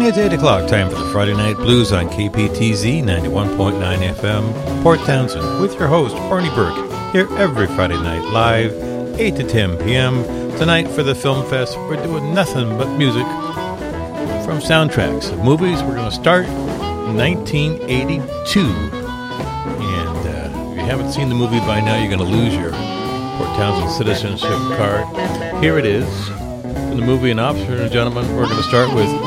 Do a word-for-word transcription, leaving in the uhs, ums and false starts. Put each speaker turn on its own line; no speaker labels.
It's eight o'clock, time for the Friday Night Blues on K P T Z ninety-one point nine F M, Port Townsend, with your host, Barney Burke, here every Friday night live, eight to ten p.m. Tonight for the Film Fest, we're doing nothing but music from soundtracks of movies. We're going to start in nineteen eighty-two. And uh, if you haven't seen the movie by now, you're going to lose your Port Townsend citizenship card. Here it is. From the movie An Officer and a Gentleman, we're going to start with